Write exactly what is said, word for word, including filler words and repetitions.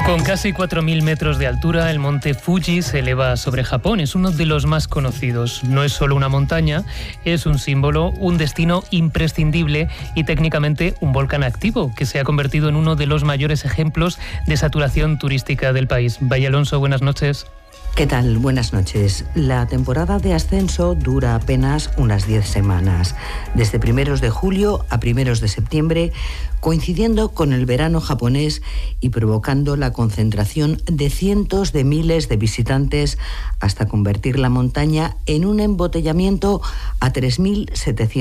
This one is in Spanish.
Con casi cuatro mil metros de altura, el monte Fuji se eleva sobre Japón. Es uno de los más conocidos. No es solo una montaña, es un símbolo, un destino imprescindible y técnicamente un volcán activo que se ha convertido en uno de los mayores ejemplos de saturación turística del país. Valle Alonso, buenas noches. ¿Qué tal? Buenas noches. La temporada de ascenso dura apenas unas diez semanas, desde primeros de julio a primeros de septiembre, coincidiendo con el verano japonés y provocando la concentración de cientos de miles de visitantes hasta convertir la montaña en un embotellamiento a tres mil setecientos